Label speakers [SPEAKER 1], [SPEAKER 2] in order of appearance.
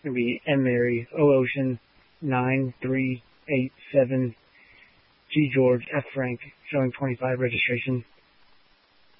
[SPEAKER 1] going to be M Mary, O Ocean, 9387, G George, F Frank, showing 25 registration.